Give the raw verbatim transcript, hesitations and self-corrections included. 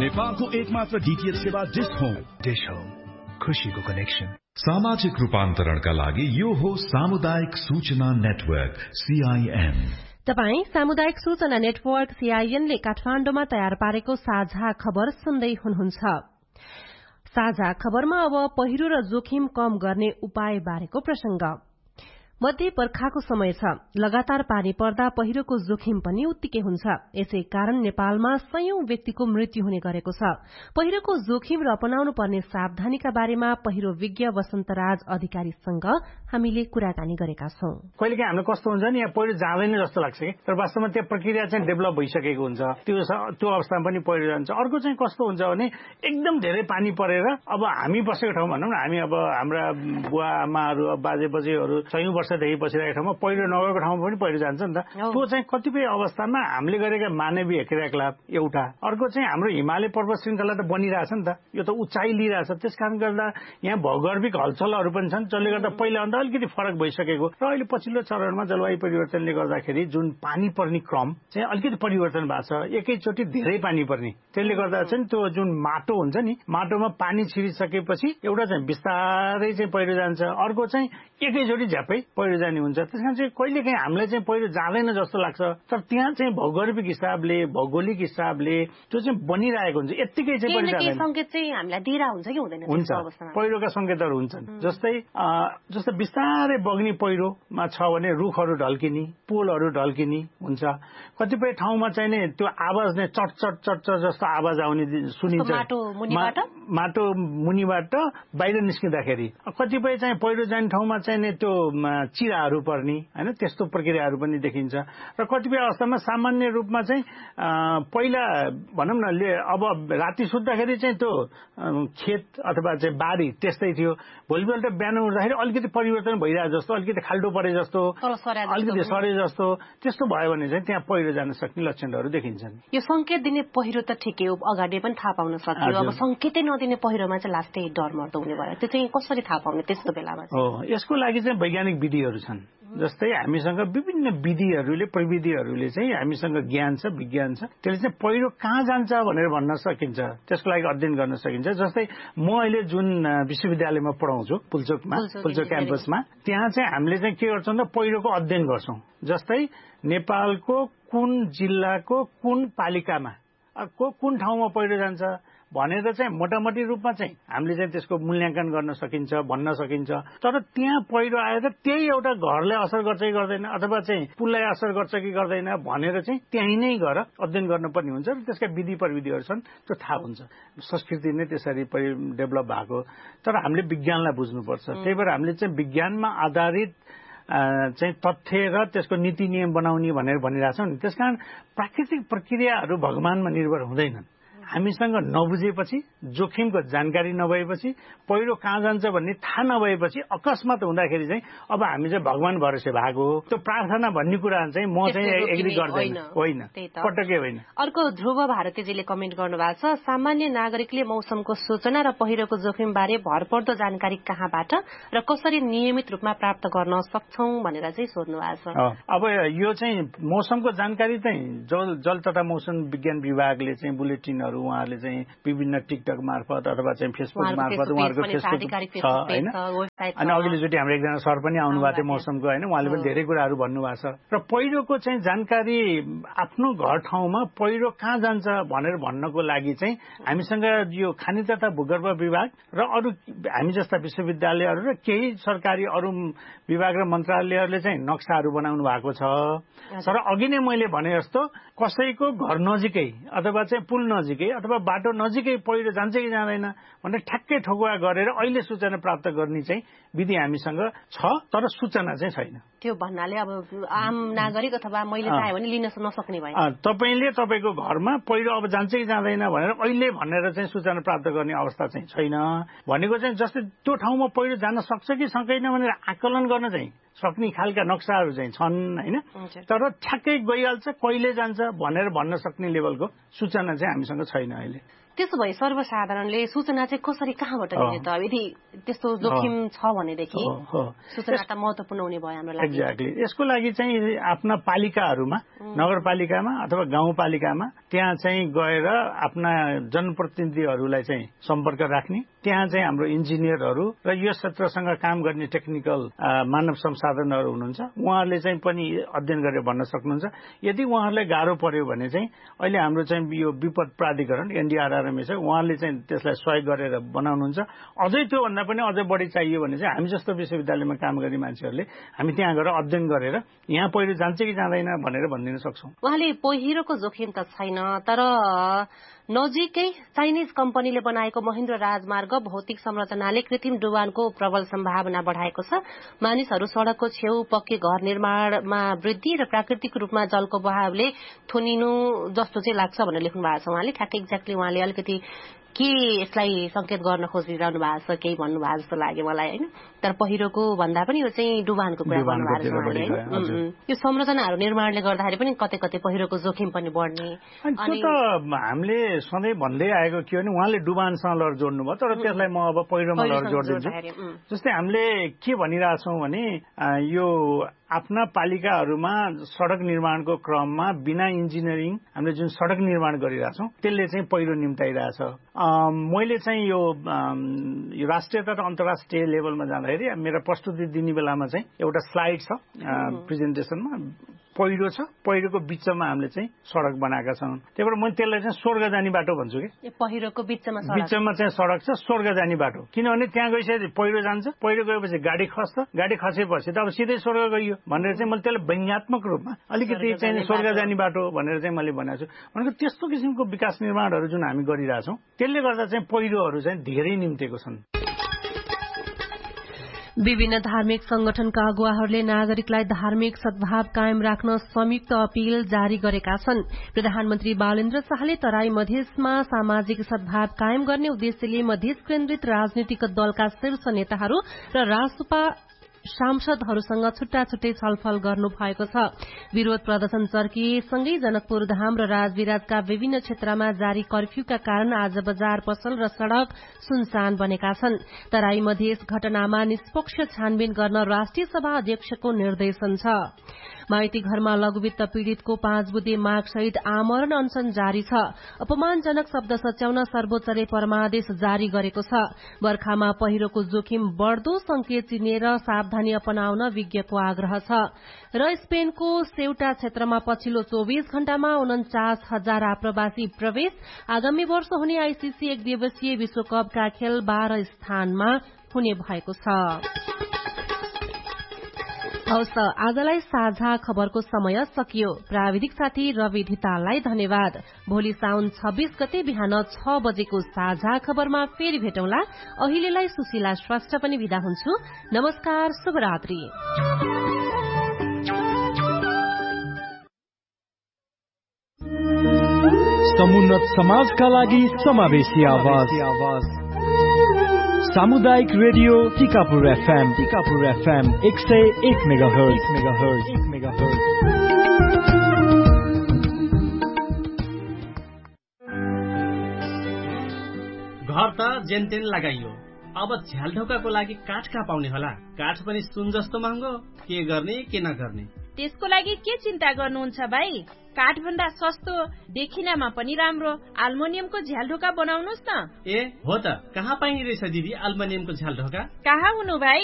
नेपालको एकमात्र डीटीएच सेवा डिश होम। डिश होम, खुशीको कनेक्सन। सामाजिक रूपान्तरणका लागि यो हो सामुदायिक सूचना नेटवर्क सीआईएन। तपाई सामुदायिक सूचना नेटवर्क सीआईएन ले काठमाण्डुमा तयार पारेको साझा खबर सुन्दै हुनुहुन्छ। साझा खबरमा अब पहिरो र जोखिम कम गर्ने उपाय बारेको प्रसंग। मध्य बर्खाको समय छ, लगातार पानी पर्दा पहिरोको जोखिम पनि उत्तिकै हुन्छ। यसै कारण नेपालमा सयौं व्यक्तिको मृत्यु हुने गरेको छ। पहिरोको जोखिम र अपनाउनु पर्ने सावधानीका बारेमा पहिरो विज्ञ वसन्तराज अधिकारीसँग हामीले कुराकानी गरेका छौं। कहिलेकाहीँ हाम्रो कस्तो हुन्छ नि, यहाँ पहिरो जाँदैन जस्तो लाग्छ कि, तर वास्तवमा त्यो प्रक्रिया चाहिँ डेभलप भइसकेको हुन्छ। त्यो त्यो अवस्थामा पनि पहिरो जान्छ। अर्को चाहिँ कस्तो हुन्छ भने एकदम धेरै पानी परेर अब हामी बसेको ठाउँ भनौँ न, हामी अब हाम्रा बुवा आमाहरू बाजे बजेहरू सयौं वर्षदेखि बसिरहेको ठाउँमा पहिरो नगएको ठाउँमा पनि पहिरो जान्छ नि त। त्यो चाहिँ कतिपय अवस्थामा हामीले गरेका मानवीय क्रियाकलाप एउटा, अर्को चाहिँ हाम्रो हिमालय पर्वत श्रृङ्खला त बनिरहेछ नि त, यो त उचाइ लिइरहेछ। त्यस कारण गर्दा यहाँ भौगर्भिक हलचलहरू पनि छन्, जसले गर्दा पहिला भन्दा अलिकति फरक भइसकेको र अहिले पछिल्लो चरणमा जलवायु परिवर्तनले गर्दाखेरि जुन पानी पर्ने क्रम चाहिँ अलिकति परिवर्तन भएको छ। एकैचोटि धेरै पानी पर्ने, त्यसले गर्दा चाहिँ त्यो जुन माटो हुन्छ नि, माटोमा पानी छिरिसकेपछि एउटा चाहिँ बिस्तारै चाहिँ पहिरो जान्छ, अर्को चाहिँ एकैचोटि झ्यापै पहिरो जाने हुन्छ। त्यस कारण चाहिँ कहिलेकाहीँ हामीलाई चाहिँ पहिरो जाँदैन जस्तो लाग्छ, तर त्यहाँ चाहिँ भौगोलिक हिसाबले भौगोलिक हिसाबले त्यो चाहिँ बनिरहेको हुन्छ। यत्तिकै चाहिँ पहिरो जाँदैन। संकेत चाहिँ हामीलाई दिइरा हुन्छ कि हुँदैन? हुन्छ, पहिरोका संकेतहरू हुन्छन्। जस्तै जस्तै बिस्तारै बग्ने पहिरोमा छ भने रुखहरू ढल्किने, पोलहरू ढल्किने हुन्छ। कतिपय ठाउँमा चाहिँ नि त्यो आवाज नै चट चट चट चट जस्तो आवाज आउने सुनिन्छ, माटो मुनिबाट बाहिर निस्किँदाखेरि। कतिपय चाहिँ पहिरो जाने ठाउँमा चाहिँ नि त्यो चिराहरू पर्ने होइन, त्यस्तो प्रक्रियाहरू पनि देखिन्छ। र कतिपय अवस्थामा सामान्य रूपमा चाहिँ पहिला भनौँ न ले अब राति सुत्दाखेरि चाहिँ त्यो खेत अथवा चाहिँ बारी त्यस्तै थियो, भोलिपल्ट बिहान उठ्दाखेरि अलिकति परिवर्तन भइरहेको जस्तो, अलिकति खाल्डो परे जस्तो, अलिकति सरे जस्तो, त्यस्तो भयो भने चाहिँ त्यहाँ पहिरो जान सक्ने लक्षणहरू देखिन्छन्। यो संकेत दिने पहिरो त ठिकै हो, अगाडि पनि थाहा पाउन सक्यो। अब संकेतै नदिने पहिरोमा चाहिँ लास्टै डर मर्दो हुने भयो, त्यो चाहिँ कसरी थाहा पाउने त्यस्तो बेलामा? हो, यसको लागि चाहिँ वैज्ञानिक विधिहरू छन्। जस्तै हामीसँग विभिन्न विधिहरूले प्रविधिहरूले चाहिँ हामीसँग ज्ञान छ, विज्ञान छ, त्यसले चाहिँ पहिरो कहाँ जान्छ भनेर भन्न सकिन्छ, त्यसको लागि अध्ययन गर्न सकिन्छ। जस्तै म अहिले जुन विश्वविद्यालयमा पढाउँछु पुल्चोकमा, पुल्चोक क्याम्पसमा, त्यहाँ चाहिँ हामीले चाहिँ के गर्छौँ त पहिरोको अध्ययन गर्छौँ। जस्तै नेपालको कुन जिल्लाको कुन पालिकामा को कुन ठाउँमा पहिरो जान्छ भनेर चाहिँ मोटामोटी रूपमा चाहिँ हामीले चाहिँ त्यसको मूल्याङ्कन गर्न सकिन्छ, भन्न सकिन्छ। तर त्यहाँ पहिरो आएर त्यही एउटा घरलाई असर गर्छ कि गर्दैन, अथवा चाहिँ पुललाई असर गर्छ कि गर्दैन भनेर चाहिँ त्यहीँ नै गएर अध्ययन गर्नुपर्ने हुन्छ र त्यसका विधि प्रविधिहरू छन्, त्यो थाहा हुन्छ। संस्कृति नै त्यसरी डेभलप भएको, तर हामीले विज्ञानलाई बुझ्नुपर्छ। त्यही भएर हामीले चाहिँ विज्ञानमा आधारित चाहिँ तथ्य र त्यसको नीति नियम बनाउने भनेर भनिरहेछौँ नि। त्यसकारण प्राकृतिक प्रक्रियाहरू भगवानमा निर्भर हुँदैनन्। हामीसँग नबुझेपछि, जोखिमको जानकारी नभएपछि, पहिरो कहाँ जान्छ भन्ने थाहा नभएपछि अकस्मात हुँदाखेरि चाहिँ अब हामी चाहिँ भगवान भरोसे भएको हो, त्यो प्रार्थना भन्ने कुरा चाहिँ म चाहिँ एग्री गर्दैन, होइन, पटक्कै होइन। अर्को ध्रुव भारतीजीले कमेन्ट गर्नुभएको छ, सामान्य नागरिकले मौसमको सूचना र पहिरोको जोखिम बारे भरपर्दो जानकारी कहाँबाट र कसरी नियमित रूपमा प्राप्त गर्न सक्छौं भनेर चाहिँ सोध्नु भएको छ। अब यो चाहिँ मौसमको जानकारी चाहिँ जल जल तथा मौसम विज्ञान विभागले चाहिँ बुलेटिनहरू उहाँहरूले चाहिँ विभिन्न टिकटक मार्फत अथवा चाहिँ फेसबुक मार्फत उहाँहरूको फेसबुक छ होइन। अनि अघिल्लोचोटि हाम्रो एकजना सर पनि आउनुभएको थियो मौसमको होइन, उहाँले पनि धेरै कुराहरू भन्नुभएको छ। र पहिरोको चाहिँ जानकारी आफ्नो घर ठाउँमा पहिरो कहाँ जान्छ भनेर भन्नको लागि चाहिँ हामीसँग यो खानी तथा भूगर्भ विभाग र अरू हामी जस्ता विश्वविद्यालयहरू र केही सरकारी अरू विभाग र मन्त्रालयहरूले चाहिँ नक्साहरू बनाउनु भएको छ। तर अघि नै मैले भने जस्तो कसैको घर नजिकै अथवा चाहिँ पुल नजिकै अथवा बाटो नजिकै पहिरो जान्छ कि जाँदैन भनेर ठ्याक्कै ठोकुवा गरेर अहिले सूचना प्राप्त गर्ने चाहिँ विधि हामीसँग छ, तर सूचना चाहिँ छैन। त्यो भन्नाले अब आम नागरिक अथवा मैले चाहे भने लिन नसक्ने भयो। तपाईँले तपाईँको घरमा पहिरो अब जान्छ कि जाँदैन भनेर अहिले भनेर चाहिँ सूचना प्राप्त गर्ने अवस्था चाहिँ छैन। भनेको चाहिँ जस्तै त्यो ठाउँमा पहिरो जान सक्छ कि सक्दैन भनेर आकलन गर्न चाहिँ सक्ने खालका नक्साहरू चाहिँ छन् होइन, तर ठ्याक्कै गइहाल्छ कहिले जान्छ भनेर भन्न सक्ने लेभलको सूचना चाहिँ हामीसँग छैन अहिले। त्यसो भए सर्वसाधारणले सूचना चाहिँ कसरी कहाँबाट लिने त? यदि त्यस्तो जोखिम छ भनेदेखि सूचना त महत्त्वपूर्ण हुने भयो हाम्रो लागि। एक्ज्याक्टली। यसको लागि चाहिँ आफ्ना पालिकाहरूमा, नगरपालिकामा अथवा गाउँपालिकामा त्यहाँ चाहिँ गएर आफ्ना जनप्रतिनिधिहरूलाई चाहिँ सम्पर्क राख्ने, त्यहाँ चाहिँ हाम्रो इन्जिनियरहरू र यो क्षेत्रसँग काम गर्ने टेक्निकल मानव संसाधनहरू हुनुहुन्छ, उहाँहरूले चाहिँ पनि अध्ययन गरेर भन्न सक्नुहुन्छ। यदि उहाँहरूलाई गाह्रो पर्यो भने चाहिँ अहिले हाम्रो चाहिँ यो विपद प्राधिकरण एनडीआरआरएम छ, उहाँले चाहिँ त्यसलाई सहयोग गरेर बनाउनुहुन्छ। अझै त्योभन्दा पनि अझै बढी चाहियो भने चाहिँ हामी जस्तो विश्वविद्यालयमा काम गर्ने मान्छेहरूले हामी त्यहाँ गएर अध्ययन गरेर यहाँ पहिरो जान्छ कि जाँदैन भनेर भनिदिन सक्छौँ। उहाँले पहिरोको जोखिम त छैन, तर नजिकै चाइनिज कम्पनीले बनाएको महेन्द्र राजमार्ग भौतिक संरचनाले कृत्रिम डुबानको प्रबल सम्भावना बढाएको छ। मानिसहरू सड़कको छेउ पक्के घर निर्माणमा वृद्धि र प्राकृतिक रूपमा जलको बहावले थुनिनु जस्तो चाहिँ लाग्छ भनेर लेख्नु भएको छ उहाँले। ठ्याक्कै एक्ज्याक्टली उहाँले अलिकति के यसलाई संकेत गर्न खोजिरहनु भएको छ केही भन्नु भएको जस्तो लाग्यो मलाई, होइन? तर पहिरोको भन्दा पनि यो चाहिँ डुबानको कुरा गर्नु भएको छ उहाँले, होइन? यो संरचनाहरू निर्माणले गर्दाखेरि पनि कतै कतै पहिरोको जोखिम पनि बढ्ने। अनि त हामीले सधैँ भन्दै आएको के हो भने उहाँले डुबानसँग लहर जोड्नु भयो, तर त्यसलाई म अब पहिरोमा लहर जोडिदिन्छु। जस्तै हामीले के भनिरहेछौँ भने यो आफ्ना पालिकाहरूमा सड़क निर्माणको क्रममा बिना इन्जिनियरिङ हामीले जुन सड़क निर्माण गरिरहेछौँ त्यसले चाहिँ पहिरो निम्ताइरहेछ। मैले चाहिँ यो राष्ट्रिय तथा अन्तर्राष्ट्रिय लेभलमा जाँदाखेरि मेरो प्रस्तुति दिने बेलामा चाहिँ एउटा स्लाइड छ प्रेजेन्टेसनमा, पहिरो छ, पहिरोको बिचमा हामीले चाहिँ सड़क बनाएका छौँ। त्यही भएर मैले त्यसलाई चाहिँ स्वर्ग जाने बाटो भन्छु कि पहिरोको बिचमा बिचमा चाहिँ सड़क छ, स्वर्ग जाने बाटो। किनभने त्यहाँ गइसकेपछि पहिरो जान्छ, पहिरो गएपछि गाडी खस्छ, गाडी खसेपछि त अब सिधै स्वर्ग गइयो भनेर चाहिँ मैले त्यसलाई व्यङ्ग्यात्मक रूपमा अलिकति चाहिँ स्वर्ग जाने बाटो भनेर चाहिँ मैले भनेको छु। भनेको त्यस्तो किसिमको विकास निर्माणहरू जुन हामी गरिरहेछौँ त्यसले गर्दा चाहिँ पहिरोहरू चाहिँ धेरै निम्तेको छन्। विभिन्न धार्मिक संगठनका अगुवाहरूले नागरिकलाई धार्मिक सद्भाव कायम राख्न संयुक्त अपील जारी गरेका छन्। प्रधानमन्त्री बालेन्द्र शाहले तराई मधेसमा सामाजिक सद्भाव कायम गर्ने उद्देश्यले मधेस केन्द्रित राजनीतिक दलका शीर्ष नेताहरू र रासपा सांसदहरूसँग छुट्टा छुट्टै छलफल गर्नु भएको छ। विरोध प्रदर्शन चर्किएसँगै जनकपुर धाम र राजविराजका विभिन्न क्षेत्रमा जारी कर्फ्यूका कारण आज बजार पसल र सड़क सुनसान बनेका छन्। तराई मधेस घटनामा निष्पक्ष छानबिन गर्न राष्ट्रिय सभा अध्यक्षको निर्देशन छ। माइती घरमा लघुवित्त पीड़ितको पाँच बुधे माग सहित आमरण अनशन जारी छ। अपमानजनक शब्द सच्याउन सर्वोच्चले परमादेश जारी गरेको छ। बर्खामा पहिरोको जोखिम बढ़दो संकेत चिनेर सावधानी अपनाउन विज्ञको आग्रह छ। र स्पेनको सेउटा क्षेत्रमा पछिल्लो चौबीस घण्टामा उन्चास हजार आप्रवासी प्रवेश। आगामी वर्ष हुने आईसीसी एक दिवसीय विश्वकपका खेल बाह्र स्थानमा हुने भएको छ। हवस्, आजलाई साझा खबरको समय सकियो। प्राविधिक साथी रवि धिताललाई धन्यवाद। भोलि साउन छब्बीस गते बिहान छ बजेको साझा खबरमा फेरि भेटौँला। अहिलेलाई सुशीला श्रेष्ठ पनि विदा हुन्छु। नमस्कार, शुभरात्रि। समुन्नत समाजका लागि समावेशी आवाज सामुदायिक radio Tikapur FM Tikapur FM एक सय एक मेगाहर्ज मेगाहर्ज एक मेगाहर्ज। घर त जेनतेन लगाइयो, अब झ्यालढोकाको लागि काठ कहाँ पाउने होला? काठ पनि सुन जस्तो महँगो, के गर्ने के नगर्ने? त्यसको लागि के चिन्ता गर्नुहुन्छ भाइ? काठ भन्दा सस्तो, देखिनमा पनि राम्रो एल्युमिनियमको झ्यालढोका बनाउनुस् न। ए हो त, कहाँ पाइने रहेछ दिदी एल्युमिनियमको झ्यालढोका? कहाँ हुनु भाइ?